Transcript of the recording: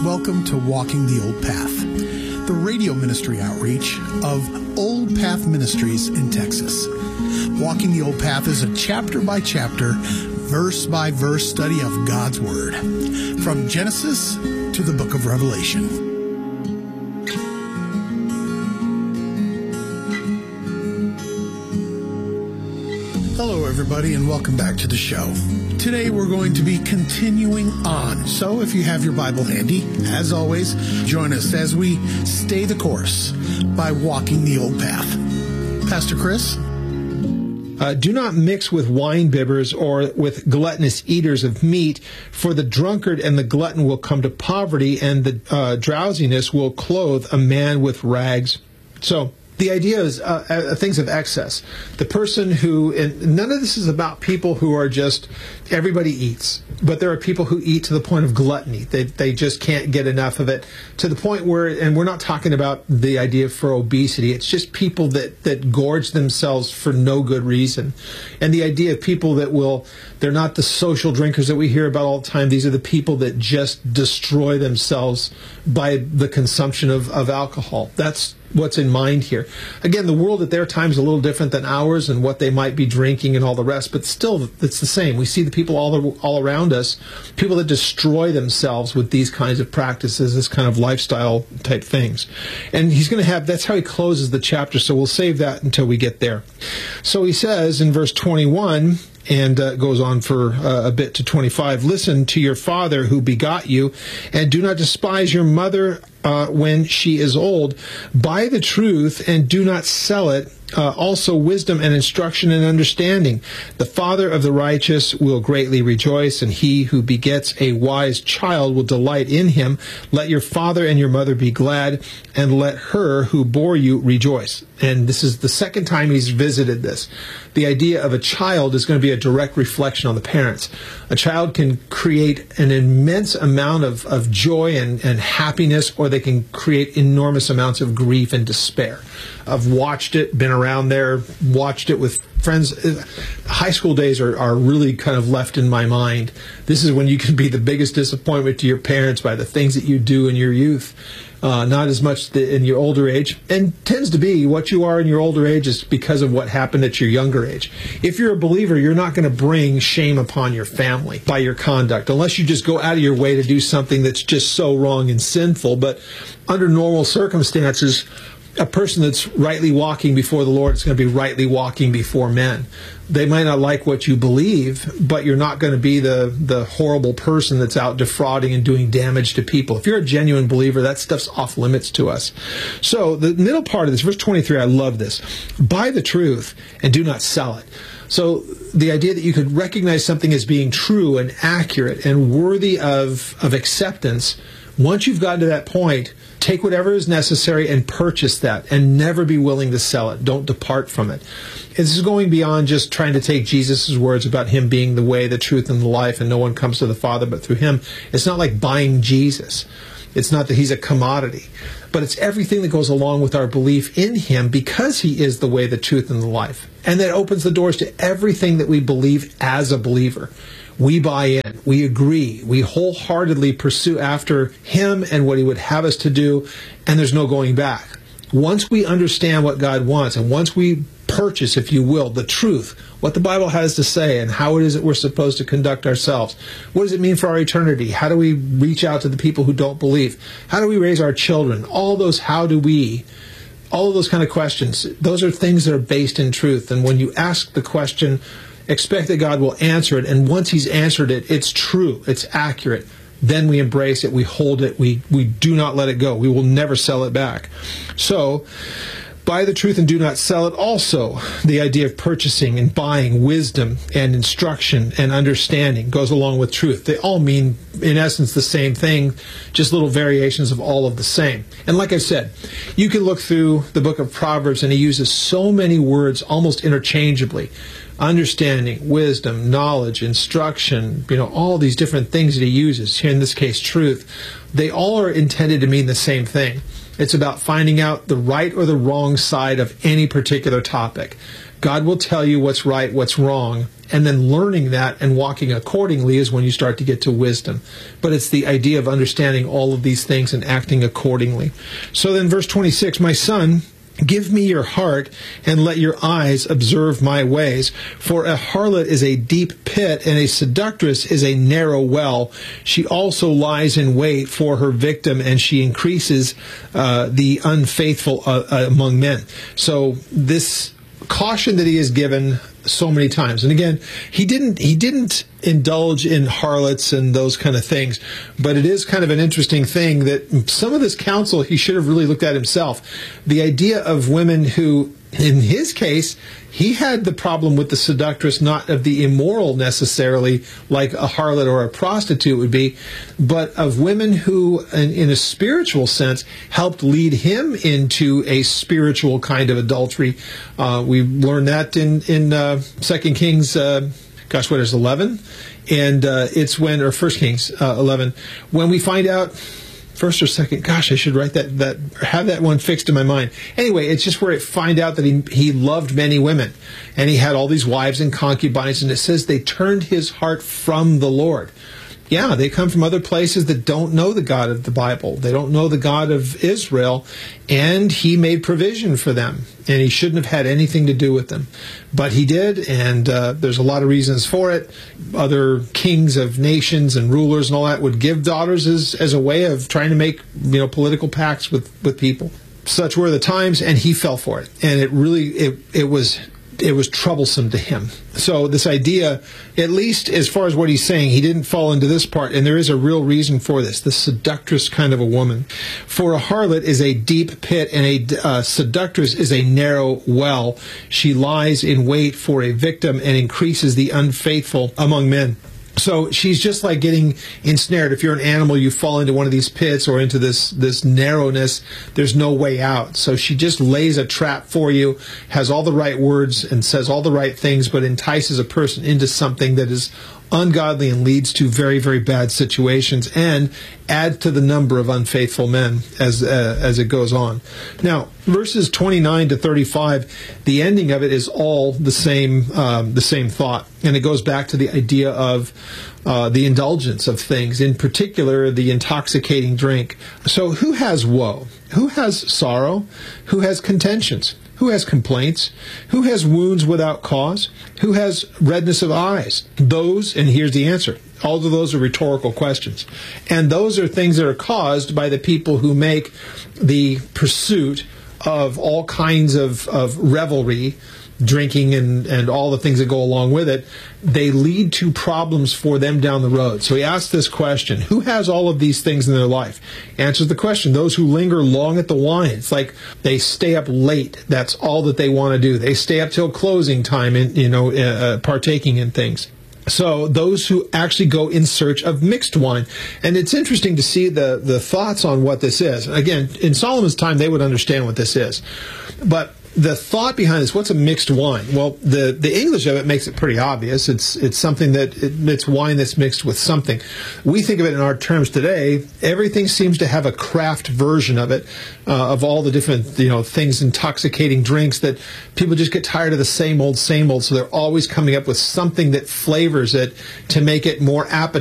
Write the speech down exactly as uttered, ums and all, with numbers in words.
Welcome to Walking the Old Path, the radio ministry outreach of Old Path Ministries in Texas. Walking the Old Path is a chapter-by-chapter, verse-by-verse study of God's Word, from Genesis to the book of Revelation. Hello, everybody, and welcome back to the show. Today, we're going to be continuing on. So if you have your Bible handy, as always, join us as we stay the course by walking the old path. Pastor Chris? Uh, do not mix with wine-bibbers or with gluttonous eaters of meat, for the drunkard and the glutton will come to poverty, and the uh, drowsiness will clothe a man with rags. So the idea is uh, uh, things of excess. The person who, and none of this is about people who are just, everybody eats, but there are people who eat to the point of gluttony. They they just can't get enough of it, to the point where, and we're not talking about the idea for obesity, it's just people that, that gorge themselves for no good reason. And the idea of people that will, they're not the social drinkers that we hear about all the time. These are the people that just destroy themselves by the consumption of, of alcohol. That's what's in mind here. Again, the world at their time is a little different than ours and what they might be drinking and all the rest, but still it's the same. We see the people all, all around us, people that destroy themselves with these kinds of practices, this kind of lifestyle type things. And he's going to have, that's how he closes the chapter, so we'll save that until we get there. So he says in verse twenty-one, and uh, goes on for uh, a bit to twenty-five, listen to your father who begot you, and do not despise your mother uh, when she is old. Buy the truth and do not sell it. Uh, also wisdom and instruction and understanding. The father of the righteous will greatly rejoice, and he who begets a wise child will delight in him. Let your father and your mother be glad, and let her who bore you rejoice. And this is the second time he's visited this. The idea of a child is going to be a direct reflection on the parents. A child can create an immense amount of, of joy and, and happiness, or they can create enormous amounts of grief and despair. I've watched it, been around there, watched it with friends. High school days are, are really kind of left in my mind. This is when you can be the biggest disappointment to your parents by the things that you do in your youth. Uh, not as much in your older age, and tends to be what you are in your older age is because of what happened at your younger age. If you're a believer, you're not going to bring shame upon your family by your conduct, unless you just go out of your way to do something that's just so wrong and sinful. But under normal circumstances, a person that's rightly walking before the Lord is going to be rightly walking before men. They might not like what you believe, but you're not going to be the, the horrible person that's out defrauding and doing damage to people. If you're a genuine believer, that stuff's off limits to us. So the middle part of this, verse twenty-three, I love this. Buy the truth and do not sell it. So the idea that you could recognize something as being true and accurate and worthy of, of acceptance, once you've gotten to that point, take whatever is necessary and purchase that, and never be willing to sell it. Don't depart from it. This is going beyond just trying to take Jesus' words about him being the way, the truth, and the life, and no one comes to the Father but through him. It's not like buying Jesus. It's not that he's a commodity, but it's everything that goes along with our belief in him, because he is the way, the truth, and the life. And that opens the doors to everything that we believe as a believer. We buy in, we agree, we wholeheartedly pursue after him and what he would have us to do, and there's no going back. Once we understand what God wants, and once we purchase, if you will, the truth, what the Bible has to say, and how it is that we're supposed to conduct ourselves, what does it mean for our eternity? How do we reach out to the people who don't believe? How do we raise our children? All those how do we, all of those kind of questions, those are things that are based in truth. And when you ask the question, expect that God will answer it, and once he's answered it, it's true, it's accurate. Then we embrace it, we hold it, we, we do not let it go. We will never sell it back. So, buy the truth and do not sell it. Also, the idea of purchasing and buying wisdom and instruction and understanding goes along with truth. They all mean, in essence, the same thing, just little variations of all of the same. And like I said, you can look through the book of Proverbs, and he uses so many words almost interchangeably. Understanding, wisdom, knowledge, instruction, you know, all these different things that he uses, here in this case, truth, they all are intended to mean the same thing. It's about finding out the right or the wrong side of any particular topic. God will tell you what's right, what's wrong, and then learning that and walking accordingly is when you start to get to wisdom. But it's the idea of understanding all of these things and acting accordingly. So then verse twenty-six, my son, give me your heart, and let your eyes observe my ways. For a harlot is a deep pit, and a seductress is a narrow well. She also lies in wait for her victim, and she increases uh, the unfaithful uh, uh, among men. So this caution that he has given so many times, and again, he didn't he didn't indulge in harlots and those kind of things, but it is kind of an interesting thing that some of this counsel he should have really looked at himself. The idea of women who, in his case, he had the problem with the seductress, not of the immoral necessarily, like a harlot or a prostitute would be, but of women who, in, in a spiritual sense, helped lead him into a spiritual kind of adultery. Uh, we learned that in, in uh, Second Kings, uh, gosh, what is eleven? And uh, it's when, or First Kings uh, eleven, when we find out, First or second, gosh, I should write that, that, have that one fixed in my mind. Anyway, it's just where it find out that he, he loved many women, and he had all these wives and concubines, and it says they turned his heart from the Lord. Yeah, they come from other places that don't know the God of the Bible. They don't know the God of Israel, and he made provision for them, and he shouldn't have had anything to do with them. But he did, and uh, there's a lot of reasons for it. Other kings of nations and rulers and all that would give daughters as, as a way of trying to make, you know, political pacts with, with people. Such were the times, and he fell for it. And it really, it, it was... it was troublesome to him. So this idea, at least as far as what he's saying, he didn't fall into this part, and there is a real reason for this, the seductress kind of a woman. For a harlot is a deep pit, and a uh, seductress is a narrow well. She lies in wait for a victim and increases the unfaithful among men. So she's just like getting ensnared. If you're an animal, you fall into one of these pits or into this, this narrowness. There's no way out. So she just lays a trap for you, has all the right words and says all the right things, but entices a person into something that is ungodly and leads to very, very bad situations and add to the number of unfaithful men as uh, as it goes on. Now, verses twenty-nine to thirty-five, the ending of it is all the same um, the same thought, and it goes back to the idea of uh, the indulgence of things, in particular the intoxicating drink. So, who has woe? Who has sorrow? Who has contentions? Who has complaints? Who has wounds without cause? Who has redness of eyes? Those, and here's the answer. All of those are rhetorical questions. And those are things that are caused by the people who make the pursuit of all kinds of, of revelry, drinking and, and all the things that go along with it. They lead to problems for them down the road. So he asks this question, who has all of these things in their life? Answers the question, those who linger long at the wine. It's like they stay up late. That's all that they want to do. They stay up till closing time and, you know, uh, partaking in things. So those who actually go in search of mixed wine. And it's interesting to see the, the thoughts on what this is. Again, in Solomon's time, they would understand what this is. But the thought behind this, what's a mixed wine? Well, the, the English of it makes it pretty obvious. It's it's something that, it, it's wine that's mixed with something. We think of it in our terms today. Everything seems to have a craft version of it, uh, of all the different, you know, things, intoxicating drinks that people just get tired of the same old, same old. So they're always coming up with something that flavors it to make it more appetizing